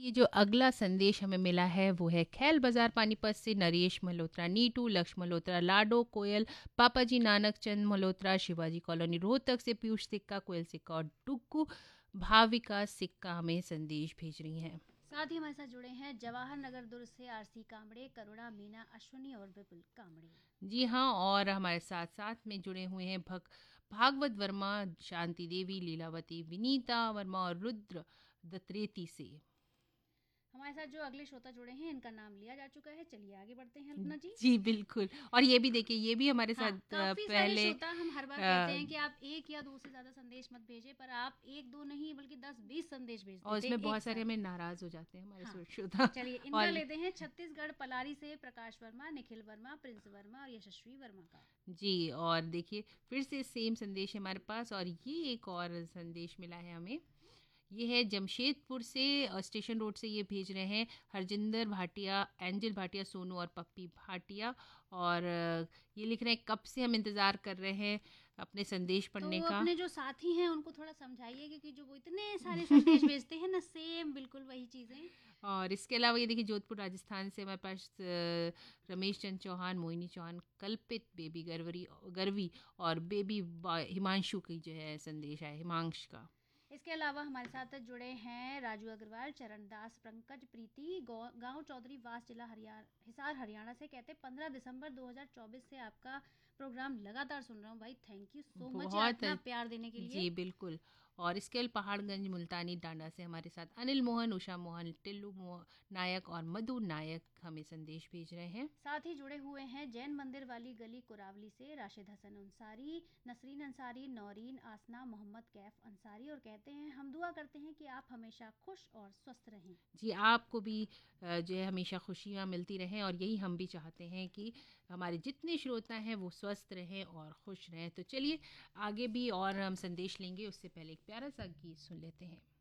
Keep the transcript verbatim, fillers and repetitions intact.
ये जो अगला संदेश हमें मिला है वो है खैल बाजार पानीपत से नरेश मल्होत्रा, नीटू, लक्ष्य मल्होत्रा, लाडो, कोयल, पापा जी नानक चंद मल्होत्रा, शिवाजी कॉलोनी रोहतक से पीयूष सिक्का, कोयल सिक्का और डुक्कू भाविका सिक्का हमें संदेश भेज रही हैं। साथ ही हमारे साथ जुड़े हैं जवाहर नगर दुर्ग से आरसी कामड़े, करुणा, मीना, अश्विनी और विपुल कामड़े। जी हाँ, और हमारे साथ साथ में जुड़े हुए हैं भग भागवत वर्मा, शांति देवी, लीलावती, विनीता वर्मा और रुद्र दत्रेती से। हमारे साथ जो अगले श्रोता जुड़े हैं इनका नाम लिया जा चुका है। चलिए आगे बढ़ते हैं अल्पना जी। जी बिल्कुल। और ये भी देखिए, ये भी हमारे हाँ, साथ अ, काफी सारे पहले श्रोता हम हर बार कहते अ, हैं कि आप एक या दो से ज्यादा संदेश मत भेजें, पर आप एक दो नहीं बल्कि दस बीस संदेश भेज और देते इसमें एक बहुत सारे साथ। हमें नाराज हो जाते हैं हमारे हाँ, श्रो- श्रोता। चलिए इनका और लेते हैं छत्तीसगढ़ पलारी से प्रकाश वर्मा, निखिल वर्मा, प्रिंस वर्मा और यशस्वी वर्मा का। जी, और देखिए फिर से सेम संदेश है हमारे पास, और ये एक और संदेश मिला है हमें। ये है जमशेदपुर से, अ, स्टेशन रोड से ये भेज रहे हैं हरजिंदर भाटिया, एंजल भाटिया, सोनू और पप्पी भाटिया। और अ, ये लिख रहे हैं कब से हम इंतज़ार कर रहे हैं अपने संदेश तो पढ़ने का। अपने जो साथी हैं उनको थोड़ा समझाइए, क्योंकि जो वो इतने सारे संदेश भेजते हैं ना, सेम बिल्कुल वही चीजें। और इसके अलावा ये देखिए जोधपुर राजस्थान से हमारे पास अ, रमेश चंद चौहान, मोहिनी चौहान, कल्पित, बेबी गरवरी गरवी और बेबी बॉय हिमांशु की जो है संदेश है, हिमांश का। इसके अलावा हमारे साथ जुड़े हैं राजू अग्रवाल, चरण दास, पंकज प्रीति, गांव चौधरी वास, जिला हरियाणा, हिसार हरियाणा से। कहते पंद्रह दिसंबर दो हज़ार चौबीस से आपका प्रोग्राम लगातार सुन रहा हूँ भाई। थैंक यू सो मच यार बहुत इतना अ- प्यार देने के लिए। जी बिल्कुल। और इसके अलावा पहाड़गंज मुल्तानी डांडा से हमारे साथ अनिल मोहन, उषा मोहन, टिल्लू मो- नायक और मधु नायक हमें संदेश भेज रहे हैं। साथ ही जुड़े हुए हैं जैन मंदिर वाली गली कुरावली से राशिद हसन अंसारी, नसरीन अंसारी, नौरीन, आसना, मोहम्मद कैफ अंसारी। और कहते हैं हम दुआ करते हैं कि आप हमेशा खुश और स्वस्थ रहें। जी आपको भी अ, जो है हमेशा खुशियाँ मिलती रहें, और यही हम भी चाहते हैं कि हमारे जितने श्रोता हैं वो स्वस्थ रहें और खुश रहें। तो चलिए आगे भी और हम संदेश लेंगे, उससे पहले एक प्यारा सा गीत सुन लेते हैं।